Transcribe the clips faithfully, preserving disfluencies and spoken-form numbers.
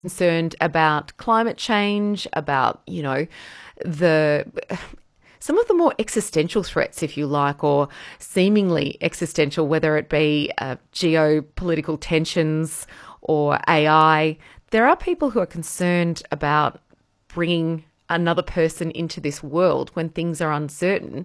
concerned about climate change, about, you know, the some of the more existential threats, if you like, or seemingly existential, whether it be uh, geopolitical tensions or A I. There are people who are concerned about bringing another person into this world when things are uncertain.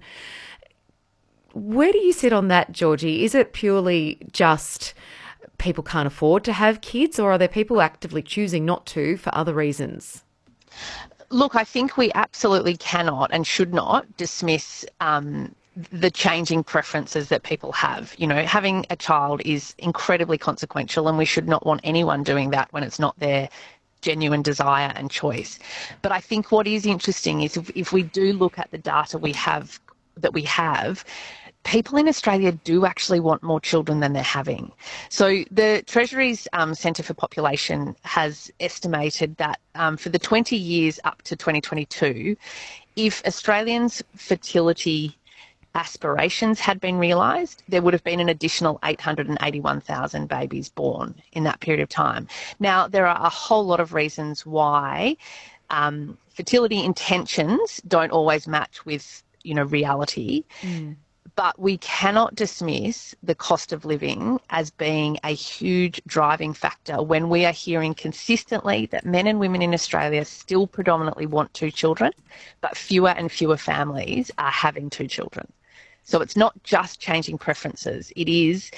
Where do you sit on that, Georgie? Is it purely just people can't afford to have kids, or are there people actively choosing not to for other reasons? Look, I think we absolutely cannot and should not dismiss um, the changing preferences that people have. You know, having a child is incredibly consequential, and we should not want anyone doing that when it's not their genuine desire and choice. But I think what is interesting is if, if we do look at the data we have that we have, people in Australia do actually want more children than they're having. So the Treasury's um, Centre for Population has estimated that um, for the twenty years up to twenty twenty-two, if Australians' fertility aspirations had been realised, there would have been an additional eight hundred eighty-one thousand babies born in that period of time. Now, there are a whole lot of reasons why um, fertility intentions don't always match with, you know, reality. Mm. But we cannot dismiss the cost of living as being a huge driving factor when we are hearing consistently that men and women in Australia still predominantly want two children, but fewer and fewer families are having two children. So it's not just changing preferences. It is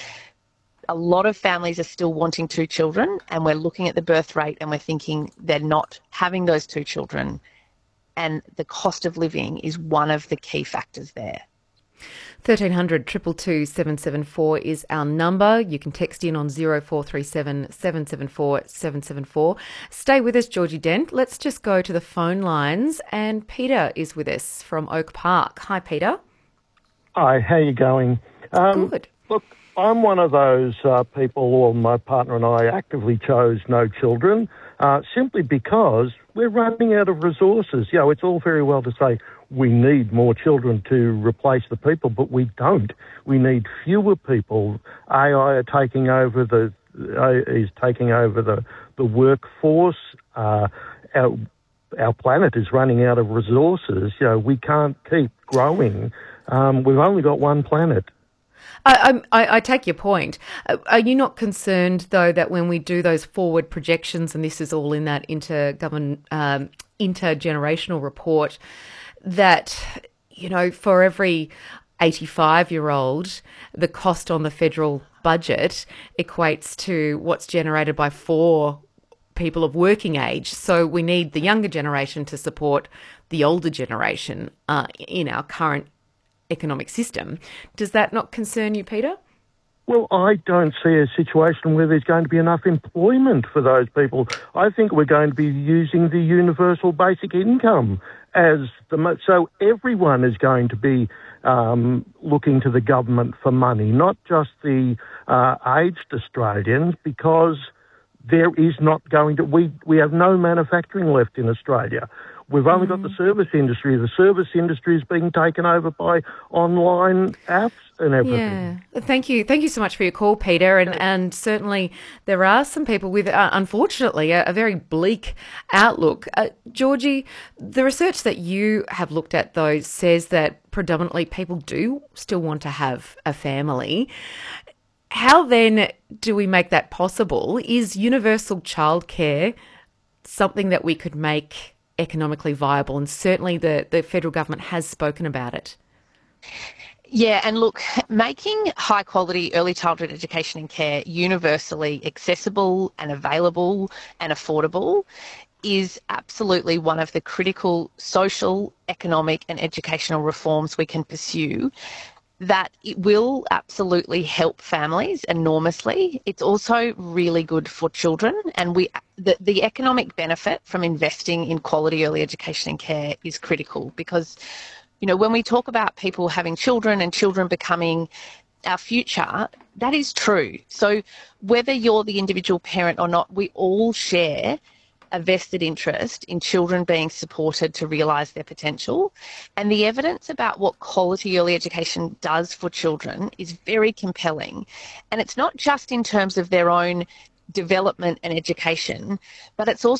a lot of families are still wanting two children, and we're looking at the birth rate and we're thinking they're not having those two children. And the cost of living is one of the key factors there. thirteen hundred two two two seven seven four is our number. You can text in on zero four three seven seven seven four seven seven four. Stay with us, Georgie Dent. Let's just go to the phone lines. And Peter is with us from Oak Park. Hi, Peter. Hi, how you going? Um, Good. Look, I'm one of those uh, people, or my partner and I actively chose no children, uh, simply because we're running out of resources. You know, it's all very well to say we need more children to replace the people, but we don't. We need fewer people. A I are taking over the uh, is taking over the the workforce. Uh, our our planet is running out of resources. You know, we can't keep growing. Um, we've only got one planet. I, I, I take your point. Uh, Are you not concerned, though, that when we do those forward projections, and this is all in that intergovern um, intergenerational report, that, you know, for every eighty-five-year-old, the cost on the federal budget equates to what's generated by four people of working age. So we need the younger generation to support the older generation uh, in our current economic system. Does that not concern you, Peter? Well, I don't see a situation where there's going to be enough employment for those people. I think we're going to be using the universal basic income as the mo- so everyone is going to be um, looking to the government for money, not just the uh, aged Australians, because there is not going to we we have no manufacturing left in Australia. We've only got the service industry. The service industry is being taken over by online apps and everything. Yeah. Thank you. Thank you so much for your call, Peter. And and certainly there are some people with, uh, unfortunately, a, a very bleak outlook. Uh, Georgie, the research that you have looked at, though, says that predominantly people do still want to have a family. How then do we make that possible? Is universal childcare something that we could make economically viable? And certainly the, the federal government has spoken about it. Yeah, and look, making high quality early childhood education and care universally accessible and available and affordable is absolutely one of the critical social, economic and educational reforms we can pursue. That it will absolutely help families enormously. It's also really good for children, and we the, the economic benefit from investing in quality early education and care is critical because, you know, when we talk about people having children and children becoming our future, that is true. So whether you're the individual parent or not, we all share a vested interest in children being supported to realise their potential. And the evidence about what quality early education does for children is very compelling. And it's not just in terms of their own development and education, but it's also